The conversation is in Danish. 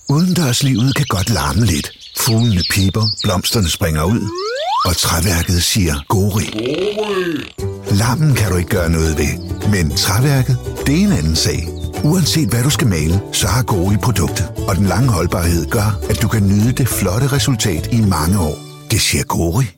Udendørslivet kan godt larme lidt. Fuglene pipper, blomsterne springer ud, og træværket siger gori. Larmen kan du ikke gøre noget ved, men træværket, det er en anden sag. Uanset hvad du skal male, så har Gori produktet, og den lange holdbarhed gør, at du kan nyde det flotte resultat i mange år. Det siger Gori.